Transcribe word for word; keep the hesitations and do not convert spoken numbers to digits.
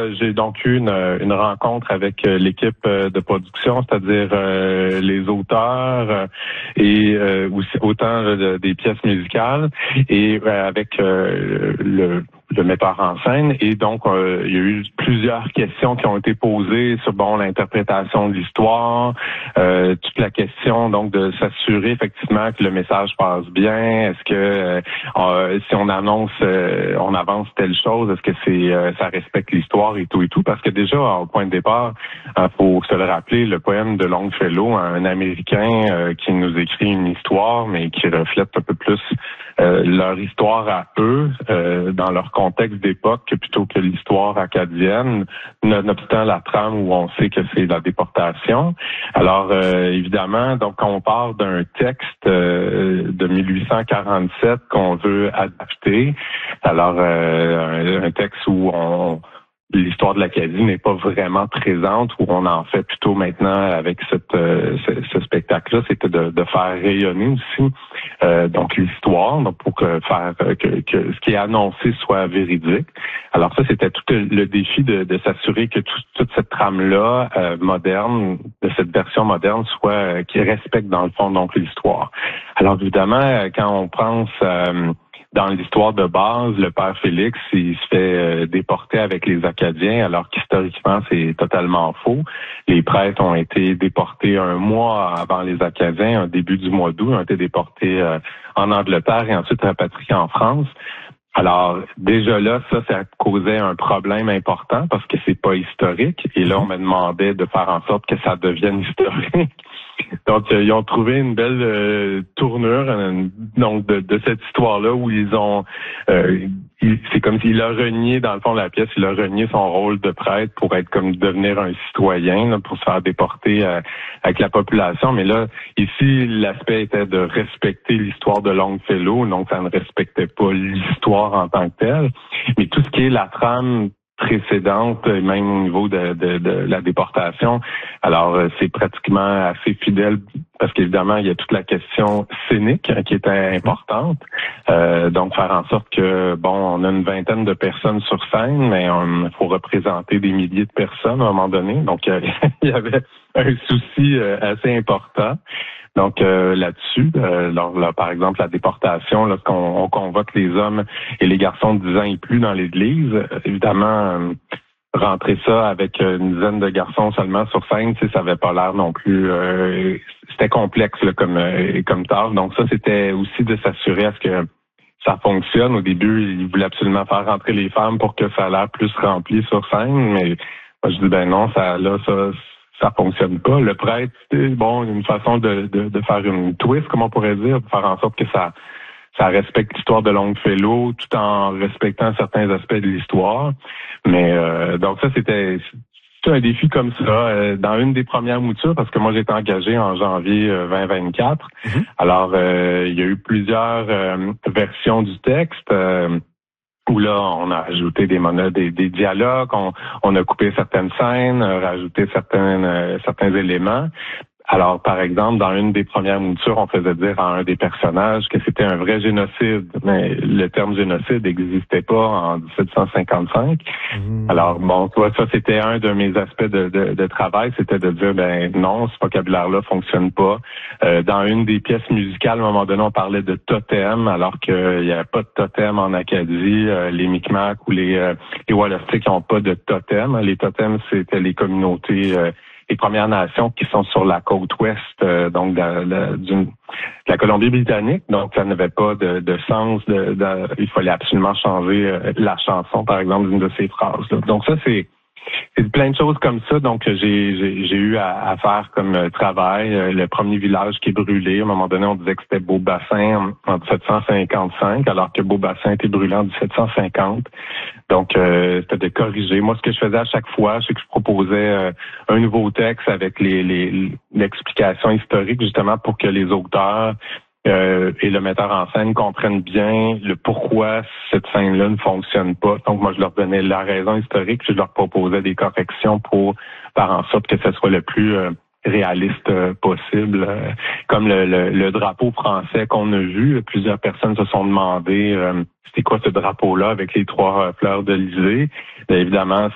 j'ai donc eu une, une rencontre avec l'équipe de production, c'est-à-dire euh, les auteurs euh, et euh, aussi autant de, des pièces musicales et euh, avec euh, le le metteur en scène. Et donc, euh, il y a eu plusieurs questions qui ont été posées sur, bon, l'interprétation de l'histoire, euh, toute la question, donc, de s'assurer effectivement que le message passe bien. Est-ce que euh, si on annonce, euh, on avance telle chose, est-ce que c'est euh, ça respecte l'histoire et tout et tout? Parce que déjà, au point de départ, il euh, faut se le rappeler, le poème de Longfellow, un Américain euh, qui nous écrit une histoire, mais qui reflète un peu plus euh, leur histoire à eux, euh, dans leur contexte d'époque plutôt que l'histoire acadienne, nonobstant la trame où on sait que c'est la déportation. Alors, euh, évidemment, donc on part d'un texte euh, de mille huit cent quarante-sept qu'on veut adapter. Alors, euh, un, un texte où on l'histoire de l'Acadie n'est pas vraiment présente, où on en fait plutôt maintenant avec cette, euh, ce, ce spectacle-là, c'était de, de faire rayonner aussi euh, donc l'histoire, donc pour que faire que, que ce qui est annoncé soit véridique. Alors ça, c'était tout le défi de, de s'assurer que tout, toute cette trame-là euh, moderne, de cette version moderne, soit euh, qui respecte dans le fond donc l'histoire. Alors évidemment, quand on pense euh, dans l'histoire de base, le père Félix, il se fait euh, déporter avec les Acadiens, alors qu'historiquement, c'est totalement faux. Les prêtres ont été déportés un mois avant les Acadiens, au début du mois d'août, ont été déportés euh, en Angleterre et ensuite rapatriés en France. Alors, déjà là, ça, ça causait un problème important parce que c'est pas historique. Et là, on me demandait de faire en sorte que ça devienne historique. Donc, euh, ils ont trouvé une belle euh, tournure euh, donc de, de cette histoire-là où ils ont... Euh, il, c'est comme s'il a renié, dans le fond de la pièce, il a renié son rôle de prêtre pour être comme devenir un citoyen, là, pour se faire déporter euh, avec la population. Mais là, ici, l'aspect était de respecter l'histoire de Longfellow, donc ça ne respectait pas l'histoire en tant que telle. Mais tout ce qui est la trame précédente, même au niveau de, de, de la déportation. Alors, c'est pratiquement assez fidèle parce qu'évidemment, il y a toute la question scénique qui était importante. Euh, donc, faire en sorte que, bon, on a une vingtaine de personnes sur scène, mais il faut représenter des milliers de personnes à un moment donné. Donc, il y avait un souci assez important. Donc euh, là-dessus, euh, là, là, par exemple, la déportation, lorsqu'on on convoque les hommes et les garçons de dix ans et plus dans l'Église, euh, évidemment, euh, rentrer ça avec une dizaine de garçons seulement sur scène, tu sais, ça avait pas l'air non plus... Euh, c'était complexe là, comme, euh, comme tâche. Donc ça, c'était aussi de s'assurer à ce que ça fonctionne. Au début, ils voulaient absolument faire rentrer les femmes pour que ça a l'air plus rempli sur scène, mais moi, je dis, ben non, ça là, ça... ça fonctionne pas. Le prêtre, c'est bon, une façon de, de, de faire une twist, comme on pourrait dire, pour faire en sorte que ça, ça respecte l'histoire de Longfellow, tout en respectant certains aspects de l'histoire. Mais euh, donc ça, c'était, c'était un défi comme ça. Euh, dans une des premières moutures, parce que moi j'étais engagé en janvier vingt vingt-quatre. Mm-hmm. Alors, euh, il y a eu plusieurs euh, versions du texte. Euh, où là, on a ajouté des mono, des, des dialogues, on, on a coupé certaines scènes, rajouté certains, euh, certains éléments. Alors, par exemple, dans une des premières moutures, on faisait dire à un des personnages que c'était un vrai génocide, mais le terme génocide n'existait pas en dix-sept cent cinquante-cinq. Mmh. Alors, bon, tu vois, ça, c'était un de mes aspects de, de, de travail, c'était de dire, ben non, ce vocabulaire-là fonctionne pas. Euh, dans une des pièces musicales, à un moment donné, on parlait de totem, alors qu'il n'y avait pas de totem en Acadie. Euh, les Micmacs ou les, euh, les Wolastoqs n'ont pas de totem. Les totems, c'était les communautés... Euh, les Premières Nations qui sont sur la côte ouest, euh, donc de, de, d'une, de la Colombie-Britannique. Donc, ça n'avait pas de, de sens. De, de, il fallait absolument changer euh, la chanson, par exemple, d'une de ces phrases. Là. Donc, ça, c'est, c'est plein de choses comme ça. Donc, j'ai, j'ai, j'ai eu à, à faire comme euh, travail. Euh, le premier village qui est brûlé, à un moment donné, on disait que c'était Beaubassin en, en dix-sept cent cinquante-cinq, alors que Beaubassin était brûlé en dix-sept cent cinquante. Donc, euh, c'était de corriger. Moi, ce que je faisais à chaque fois, c'est que je proposais euh, un nouveau texte avec les, les l'explication historique, justement, pour que les auteurs euh, et le metteur en scène comprennent bien le pourquoi cette scène-là ne fonctionne pas. Donc, moi, je leur donnais la raison historique, puis je leur proposais des corrections pour faire en sorte que ce soit le plus euh, réaliste euh, possible. Euh, comme le, le, le drapeau français qu'on a vu, plusieurs personnes se sont demandé... Euh, c'était quoi ce drapeau-là avec les trois fleurs d'Elysée? Bien, évidemment,